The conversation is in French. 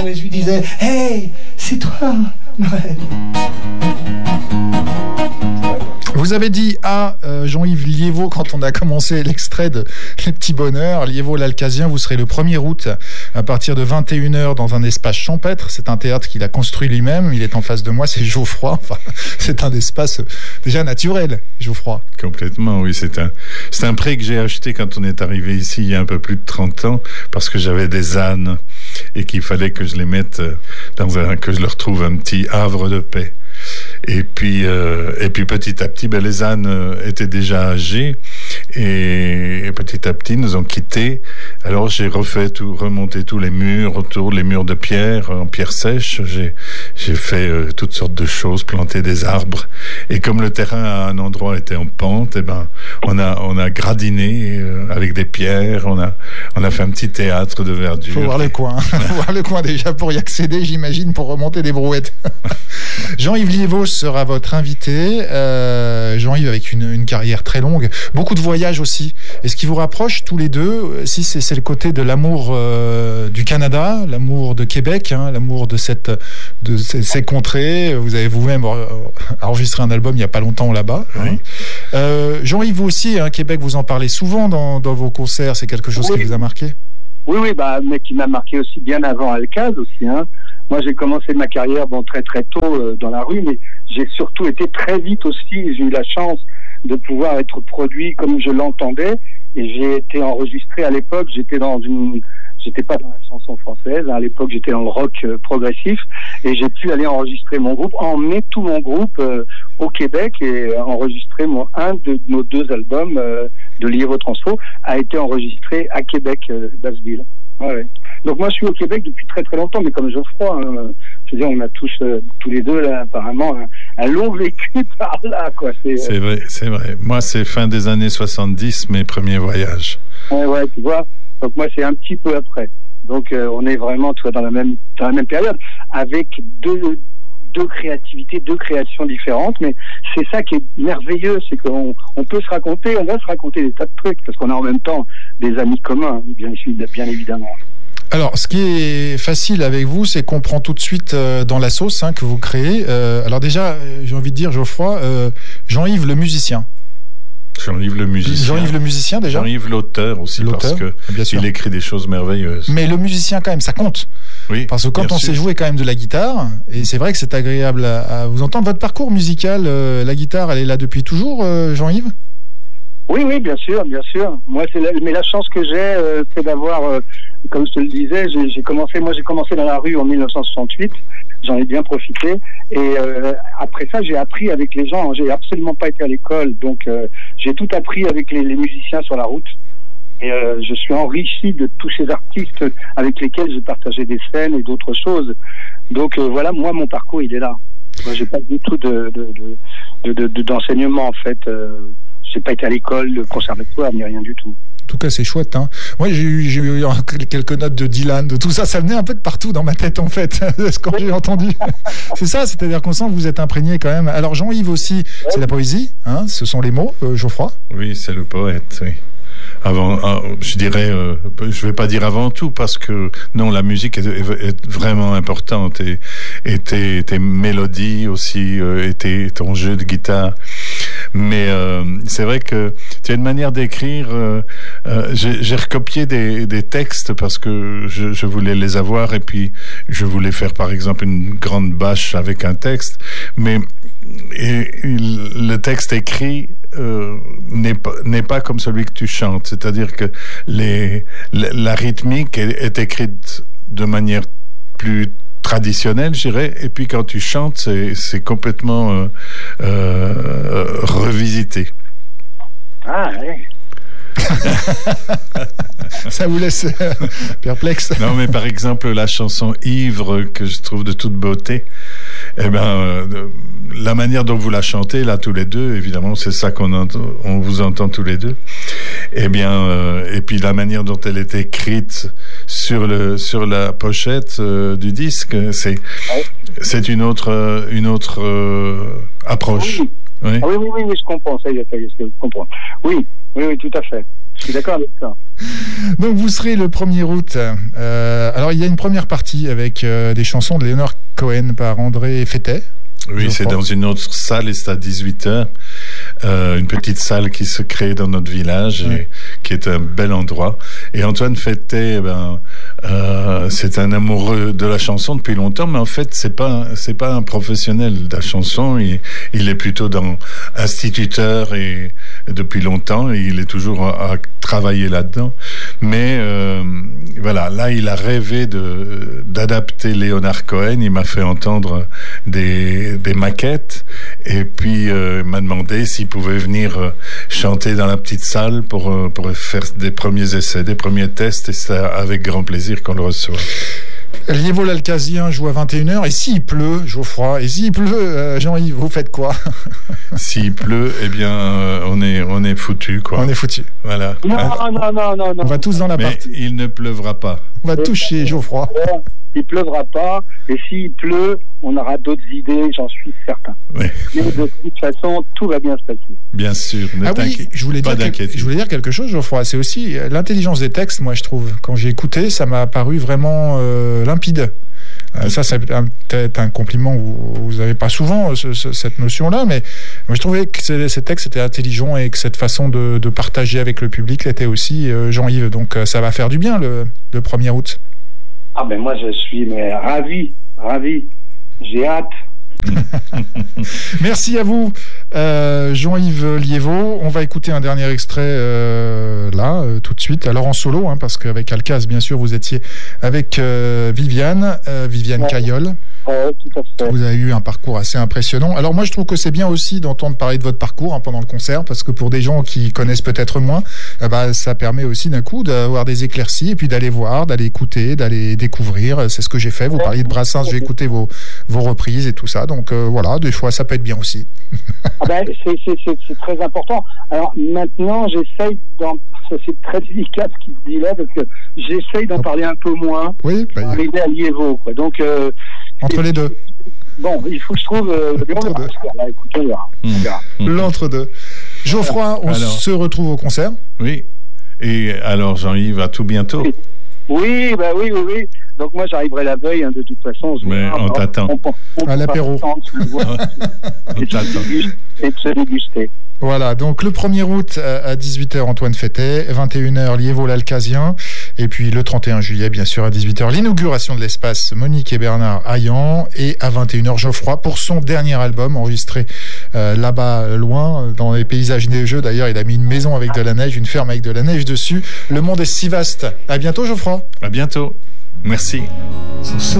et je lui disais « Hey, c'est toi, Noël !» Vous avez dit à Jean-Yves Liévaux, quand on a commencé l'extrait de Les Petits Bonheurs, Liévaux l'Alcazien, vous serez le 1er août à partir de 21h dans un espace champêtre. C'est un théâtre qu'il a construit lui-même. Il est en face de moi, c'est Geoffroy. Enfin, c'est un espace déjà naturel, Geoffroy. Complètement, oui. C'est un pré que j'ai acheté quand on est arrivé ici il y a un peu plus de 30 ans parce que j'avais des ânes et qu'il fallait que je les mette que je leur trouve un petit havre de paix. Et puis petit à petit, les ânes étaient déjà âgés et petit à petit nous ont quittés. Alors j'ai remonté tous les murs autour, les murs de pierre, en pierre sèche. J'ai fait toutes sortes de choses, planté des arbres. Et comme le terrain à un endroit était en pente, on a gradiné avec des pierres. On a fait un petit théâtre de verdure. Faut voir le coin. Faut voir le coin déjà pour y accéder, j'imagine, pour remonter des brouettes. Jean-Yves Liévaux sera votre invité. Jean-Yves avec une carrière très longue, beaucoup de voyages aussi. Et ce qui vous rapproche tous les deux, si c'est le côté de l'amour du Canada, l'amour de Québec, l'amour de ces contrées. Vous avez vous-même enregistré un album il n'y a pas longtemps là-bas. Oui. Jean-Yves, vous aussi, Québec, vous en parlez souvent dans vos concerts. C'est quelque chose qui vous a marqué? Oui, mais qui m'a marqué aussi bien avant Alcaz aussi. Moi, j'ai commencé ma carrière très très tôt dans la rue, mais j'ai surtout été très vite aussi. J'ai eu la chance de pouvoir être produit comme je l'entendais, et j'ai été enregistré à l'époque. J'étais pas dans la chanson française. À l'époque, j'étais dans le rock progressif, et j'ai pu aller enregistrer mon groupe, emmener tout mon groupe au Québec, et enregistrer un de nos 2 albums de Liévaux Transfo a été enregistré à Québec, Basseville. Ouais. Donc moi je suis au Québec depuis très très longtemps, mais comme Geoffroy, je veux dire, on a tous les deux là apparemment un long vécu par là, quoi. C'est vrai. Moi c'est fin des années 70 mes premiers voyages. Ouais, tu vois. Donc moi c'est un petit peu après. Donc on est vraiment dans la même période, avec deux créativités, 2 créations différentes, mais c'est ça qui est merveilleux, c'est qu'on peut on va se raconter des tas de trucs, parce qu'on a en même temps des amis communs, bien évidemment. Alors, ce qui est facile avec vous, c'est qu'on prend tout de suite dans la sauce que vous créez. Alors déjà, j'ai envie de dire, Geoffroy, Jean-Yves le musicien. Jean-Yves le musicien déjà. Jean-Yves l'auteur aussi, parce que il écrit des choses merveilleuses. Mais le musicien quand même, ça compte. Oui. Parce que quand on sait jouer quand même de la guitare, et c'est vrai que c'est agréable à vous entendre. Votre parcours musical, la guitare, elle est là depuis toujours, Jean-Yves? Oui, bien sûr. Moi, mais la chance que j'ai, c'est d'avoir, comme je te le disais, j'ai commencé dans la rue en 1968. J'en ai bien profité. Et après ça, j'ai appris avec les gens. J'ai absolument pas été à l'école, donc j'ai tout appris avec les musiciens sur la route. Et je suis enrichi de tous ces artistes avec lesquels j'ai partagé des scènes et d'autres choses. Donc voilà, moi, mon parcours, il est là. Moi, j'ai pas du tout d'enseignement, en fait. J'ai pas été à l'école, de conservatoire, ni rien du tout. En tout cas, c'est chouette. Moi, j'ai eu quelques notes de Dylan, de tout ça. Ça venait un peu de partout dans ma tête, en fait, quand j'ai entendu. C'est ça, c'est-à-dire qu'on sent que vous êtes imprégné quand même. Alors, Jean-Yves aussi, c'est la poésie, ce sont les mots, Geoffroy? Oui, c'est le poète, oui. Je dirais, je vais pas dire avant tout, parce que non, la musique est vraiment importante, et tes mélodies aussi, et ton jeu de guitare. Mais c'est vrai que tu as une manière d'écrire. J'ai recopié des textes parce que je voulais les avoir, et puis je voulais faire par exemple une grande bâche avec un texte, mais le texte écrit n'est pas comme celui que tu chantes, c'est-à-dire que la rythmique est écrite de manière plus traditionnelle, je dirais, et puis quand tu chantes, c'est complètement revisité. Ah oui. Ça vous laisse perplexe. Non, mais par exemple la chanson Ivre, que je trouve de toute beauté, la manière dont vous la chantez là tous les deux, évidemment c'est ça on vous entend tous les deux, et puis la manière dont elle est écrite sur la pochette du disque, c'est une autre approche. Oui. Ah oui, je comprends, ça y est, je comprends. Oui, tout à fait. Je suis d'accord avec ça. Donc vous serez le 1er août. Alors il y a une première partie avec des chansons de Leonard Cohen par André Fettet. Oui, c'est dans une autre salle et c'est à 18h. Une petite salle qui se crée dans notre village et qui est un bel endroit. Et Antoine Fettet, c'est un amoureux de la chanson depuis longtemps, mais en fait, c'est pas un professionnel de la chanson. Il est plutôt instituteur et depuis longtemps, et il est toujours à travailler là-dedans. Mais voilà, là, il a rêvé d'adapter Leonard Cohen. Il m'a fait entendre des maquettes et puis m'a demandé s'il pouvait venir chanter dans la petite salle pour faire des premiers essais, des premiers tests, et c'est avec grand plaisir qu'on le reçoit. Liévaux l'Alcazien joue à 21h, et s'il pleut, Geoffroy, et s'il pleut, Jean-Yves, vous faites quoi? S'il pleut, eh bien, on est foutu, quoi. On est foutu. Voilà. Non. On va tous dans la Mais partie. il ne pleuvra pas. On va toucher Geoffroy. Il pleuvra pas, et s'il pleut, on aura d'autres idées, j'en suis certain. Oui. Mais de toute façon, tout va bien se passer. Bien sûr. Ah oui, je voulais dire quelque chose, Geoffroy. C'est aussi l'intelligence des textes, moi, je trouve. Quand j'ai écouté, ça m'a paru vraiment limpide. Ça, c'est peut-être un compliment. Vous n'avez pas souvent cette notion-là, mais je trouvais que ces textes étaient intelligents et que cette façon de partager avec le public l'était aussi, Jean-Yves. Donc, ça va faire du bien le 1er août. Ah ben moi, je suis ravi. J'ai hâte. Merci à vous, Jean-Yves Liévaux. On va écouter un dernier extrait tout de suite. Alors en solo, parce qu'avec Alcaz, bien sûr, vous étiez avec Viviane Caillol. Tout à fait. Vous avez eu un parcours assez impressionnant. Alors moi, je trouve que c'est bien aussi d'entendre parler de votre parcours pendant le concert, parce que pour des gens qui connaissent peut-être moins, ça permet aussi d'un coup d'avoir des éclaircies et puis d'aller voir, d'aller écouter, d'aller découvrir. C'est ce que j'ai fait. Vous parliez de Brassens, j'ai écouté vos reprises et tout ça. Donc voilà, des fois, ça peut être bien aussi. C'est très important. Alors maintenant, j'essaye c'est très délicat ce qu'il se dit là, parce que j'essaye d'en parler un peu moins. Oui, pour arriver à Liévaux, quoi. Donc entre les deux. Bon, il faut que je trouve l'entre-deux. Écoutez, L'entre-deux. Geoffroy, on se retrouve au concert. Oui. Et alors, Jean-Yves, à tout bibientôt. Oui. Donc moi, j'arriverai la veille, de toute façon. Mais on t'attend. À l'apéro. On t'attend. Et de se déguster. Voilà, donc le 1er août à 18h, Antoine Fettet, 21h, Liévaux l'Alcazien, et puis le 31 juillet, bien sûr, à 18h, l'inauguration de l'espace Monique et Bernard Hayan, et à 21h, Geoffroy, pour son dernier album, enregistré là-bas, loin, dans les paysages neigeux. D'ailleurs, il a mis une maison avec de la neige, une ferme avec de la neige dessus. Le monde est si vaste. À bientôt, Geoffroy. À bientôt. Merci.